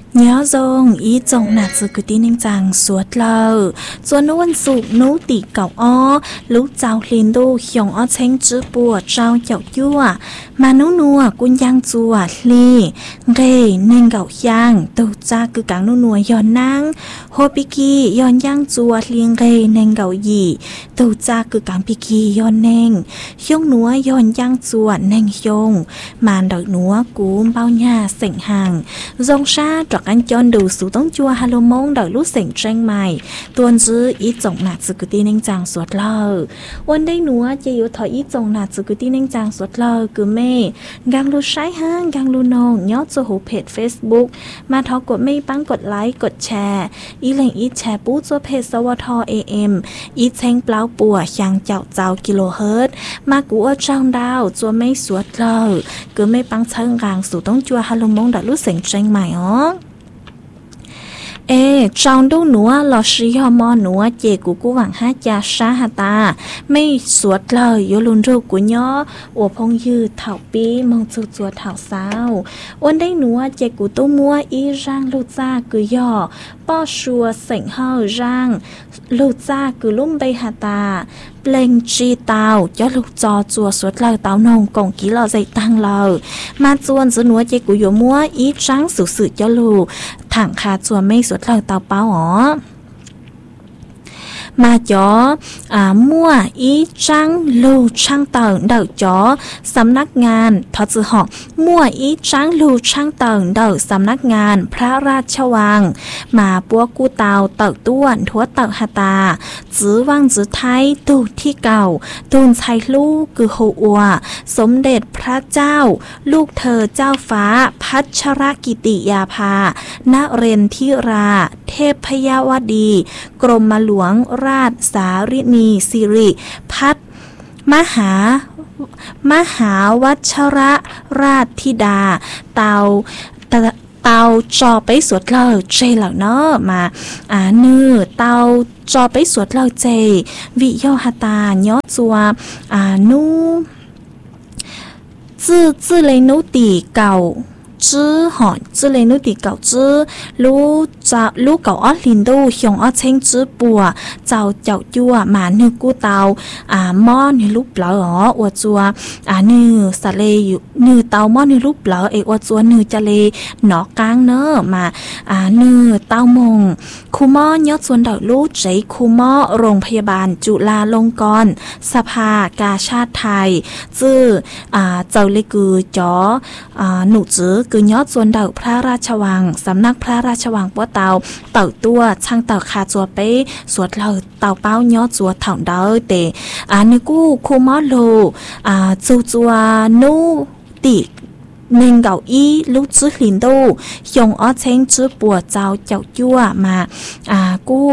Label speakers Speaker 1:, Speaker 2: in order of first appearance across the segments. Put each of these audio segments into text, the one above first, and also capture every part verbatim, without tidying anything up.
Speaker 1: nhớ dòng ý dòng nạt sự cứ tin anh chàng suốt lờ cho nóวันศุกร์นู้ตีเก่าอ้อลูกเจ้าลินดูหยงอ้อเชงจื้อปัวเจ้าเจ้ายั่วมานู้นัวกุญยังจัวลีเร่เน่งเก่ายังตูจ้าคือกังนู้นัวย้อนนั่งโฮปิกีย้อนยังจัวเลียงเร่เน่งเก่ายีตูจ้าคือกังปิกีย้อนเน่งยงนัวย้อนยังจัวเน่งยงมานดอกนัวกูมเป้าหญ้าเสียงห่างจงชาจอกอันจอนดูสูต้องจัวฮัลโลมงดอกลูกเสียงแจ้งใหม่ตัวจื้ออีจงหนักสกุตีเน่งจางสวดเล่าวันได้นัวจะอยู่ถอยอีจงหนักสกุตีเน่งจางสวดเล่าคือเม่กังลูใช้ห้างกังลูนองยอดจะหูเพจ Facebook มาทอกดไม่ปังกดไลค์กดแชร์อีเหล่งอีแชร์ปู้ตัวเพจสวทเอเอ็มอีเชงเปล่าปัวยังเจ้าเจ้ากิโลเฮิรตมากูเอาจ้างดาวตัวไม่สวดเล่าคือไม่ปังเชิงกลางสูต้องจัวฮัลโลมงดอกลูกเสียงแจ้งใหม่อ๋อเอจองดูหนัวลอชิฮอมอหนัวเจกูกูหวังฮะจาชาฮาตาไม่สวดเลยยลุนรูกูย่ออวพงยืดเถ่าปีมองจูจัวเถ่าสาววันได้หนัวเจกูตู้มัวอีร่างลูจ้ากูย่อป้อชัวเสียงเฮาร่างลูจ้ากูลุ่มใบฮาตาเปล่งจีเตาย่อลูกจอจัวสวดเลยเตานงกงกีเราใจตั้งเรามาจวนจือหนัวเจกูอยู่มัวอีร่างสุสืย่อลูถังคาจัวไม่สวดเลยเตาเป้าอ๋อมาจ๋ออ่ามั่วอีจังลูช่างเติงเดาจ๋อสำนักงานทอจือหอกมั่วอีจังลูช่างเติงเดาสำนักงานพระราชวังมาปัวกูเตาเติงต้วนทัวเติงฮาตาจื้อวังจื้อไทยตูที่เก่าตูนชัยลูกคือโฮอัวสมเด็จพระเจ้าลูกเธอเจ้าฟ้าพัชรกิติยาภานเรนทิราเทพยาวดีกรมหลวงราชสารินีสิริพัฒมหามหาวัชรราชธิดาเตาเตาจอไปสวดเล่าเจเหล่าเนาะมาอ่าเนื้อเตาจอไปสวดเล่าเจวิโยหตายอจัวอ่านูจื้อจื้อเลยนูตีเก่าจื้อหอนจื้อเลยนุติเก่าจื้อรู้จะรู้เก่าอ้อลินดูหยงอ้อเชงจื้อปัวเจ้าเจ้ายั่วหมาเนื้อกู้เตาอ่าหม้อเนื้อลูกเปล่าอ๋ออวดจัวอ่าเนื้อสะเลอยู่เนื้อเตาหม้อเนื้อลูกเปล่าเออวดจัวเนื้อจะเลหนอกลางเนอะมาอ่าเนื้อเตามงคูหม้อยอดส่วนดอกลูกใจคูหม้อโรงพยาบาลจุฬาลงกรณ์สภากาชาติไทยจื้ออ่าเจ้าเลกือจ๋ออ่าหนูจื้อคือยอดส่วนเดาพระราชวังสำนักพระราชวังปัวเตาเต่าตัวช่างเต่าคาจัวเป้สวดเราเต่าเป้ายอดจัวเถ่าเดาเตอ่านึกู้คูมอโลอ่าจูจัวนูติเน่งเก่าอีลูกจื้อลินโดยงอ้อเชงจื้อปัวเจ้าเจ้ายั่วมาอ่ากู้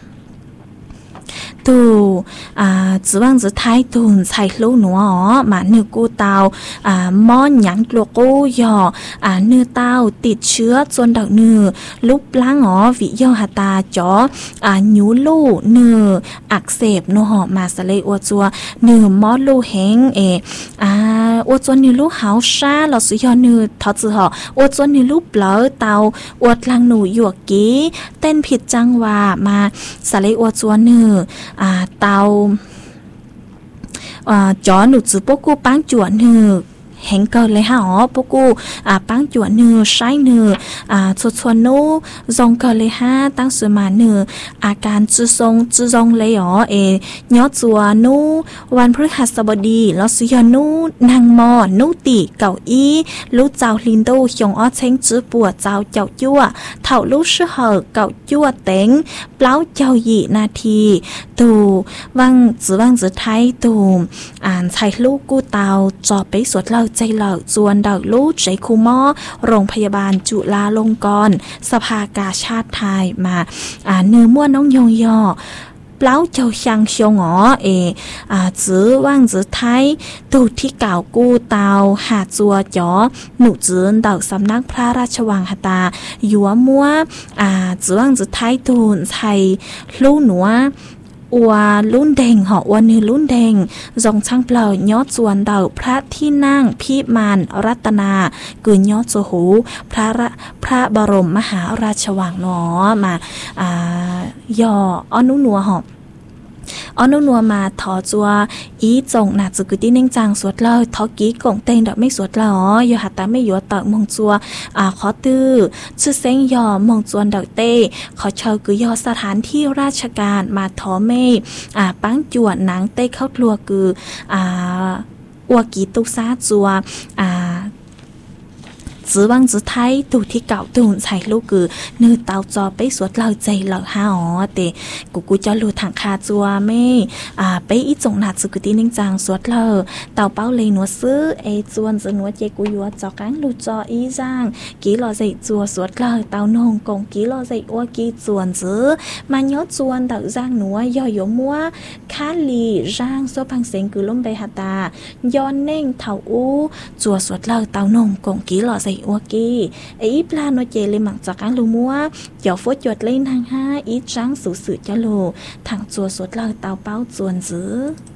Speaker 1: ตูอ่าจื้อวังจื้อไทยตุนใส่ลูกหนัวอ๋อมาเนื้อกูเตาอ่าม้อนหยังกลัวกูหยออ่าเนื้อเตาติดเชื้อจนดอกเนื้อลุกล้างอ๋อวิโยหตาจ๋ออ่าหยูลูเนื้ออักเสบโนหอมาสะเลอวจัวเนื้อมอดลูแห้งเออ่าอวจัวเนื้อลูหาวชาเราสุยอเนื้อทอจือหออวจัวเนื้อลูเปล่าเตาอวดลังหนูหยวกกี้เต้นผิดจังว่ามาสะเลอวจัวเนื้ออ่าเตาอ่าจอหนูจื้อพวกกูปังจวนเนื้อเห็นเกินเลยฮะอ๋อพวกกูอ่าปังจวนเนื้อใช้เนื้ออ่าชดชวนนู้จงเกินเลยฮะตั้งสมาเนื้ออาการจื้อทรงจื้อทรงเลยอ๋อเอยอดจัวนู้วันพฤหัสบดีแล้วสุยอนู้นางมอนู้ตีเก่าอีลูกเจ้าลินโดหยงอ้อเชงจื้อปัวเจ้าเจ้ายั่วเถ่าลูกชื่อเหอเก่ายั่วเต็งเปล่าเจ้าหยีนาทีตูวังจื้อวังจื้อไทยตูอ่านใช้ลูกกู้เตาจอไปสวดเราใจเหล่าจวนดอกลูกใจคูหม้อโรงพยาบาลจุฬาลงกรณ์สภากาชาติไทยมาอ่าเนื้อมั่วน้องยองยอเปล่าเจ้าช่างชงอ๋อเออ่าจื้อว่างจื้อไทยตูที่เก่ากู้เตาหาจัวจ๋อหนูจื้อดอกสำนักพระราชวังหตายัวมั่วอ่าจื้อว่างจื้อไทยตูนไทยลูกหนัวออัวลุ่นเด้งหออัวนือลุ่นเด้งจงช่างเปล่าย้อจวนเดาพระที่นั่งพิมานรัตนากุญย้อโจหูพระพระบรมมหาราชวังเนาะมาอ่าย่ออนุนัวหอบอนุนัวมาถอจัวอีจงหนาจุกุติเน่งจางสวดเล่าทอกี้กงเต็งดอกไม่สวดเล่าอ๋อยอหัตตาไม่หยวดตอกมงจัวอ่าขอตื้อชื่อเซ้งยอมงจวนดอกเต้ขอเชากือยอสถานที่ราชการมาทอเมอ่าปังจวดหนังเต้เข้าทัวกืออ่าอวกีตุซาจัวอ่าจื้อวังจื้อไทยตูที่เก่าตูนใส่ลูกคือเนื้อเตาจอไปสวดเราใจเราฮาอ๋อเตกูกูจะรู้ทางคาจัวไม่อ่าไปอีจงหนาสุกุตินิ่งจางสวดเราเตาเป้าเลยหนัวซื้อเอจวนจะหนัวเจกูยัวจอกังลูจออีจางกีรอใจจัวสวดเราเตานงกงกีรอใจอ้วกีจวนจื้อมันยอจวนเตาจางหนัวย่อยมัวคาลีจางซัวพังเสียงคือล้มไปหาตาย้อนเน่งเถาอู้จัวสวดเราเตานงกงกีรอใจโอเคไอ้ปลาโนเจเลยหมักจากการลูมัวเดี๋ยวฟดจดเล่นทางห้าอีจังสูสือจะโลทางจัวสดเราเตาเป้าจวนจื้อ